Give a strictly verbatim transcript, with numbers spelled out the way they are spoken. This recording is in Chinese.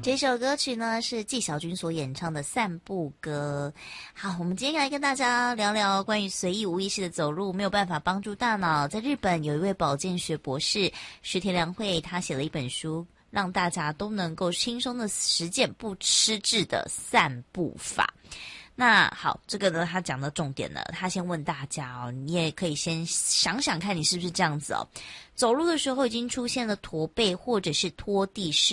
这首歌曲呢是纪晓君所演唱的《散步歌》。好，我们今天来跟大家聊聊关于随意无意识的走路没有办法帮助大脑。在日本有一位保健学博士石田良惠，他写了一本书，让大家都能够轻松的实践不吃滞的散步法。那好，这个呢，他讲的重点呢，他先问大家哦，你也可以先想想看你是不是这样子哦，走路的时候已经出现了驼背或者是拖地式